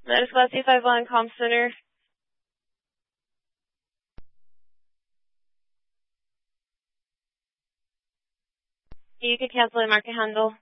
Meadow Squad C51 Comm Center. You could cancel and mark a handle.